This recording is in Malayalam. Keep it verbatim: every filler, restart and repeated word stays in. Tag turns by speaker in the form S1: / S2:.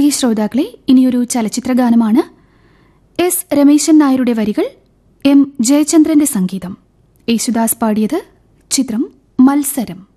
S1: പ്രിയ ശ്രോതാക്കളെ, ഇനിയൊരു ചലച്ചിത്രഗാനമാണ്. എസ് രമേശൻ നായരുടെ വരികൾ, എം ജയചന്ദ്രന്റെ സംഗീതം. യേശുദാസ് പാടിയത്. ചിത്രം മത്സരം.